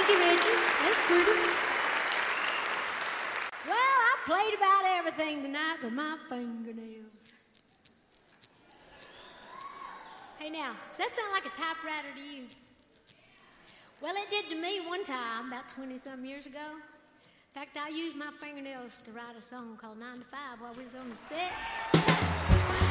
Thank you, Reggie. That's pretty. Well, I played about everything tonight with my fingernails. Hey now, does that sound like a typewriter to you? Well, it did to me one time, about 20-some years ago. In fact, I used my fingernails to write a song called 9 to 5 while we was on the set.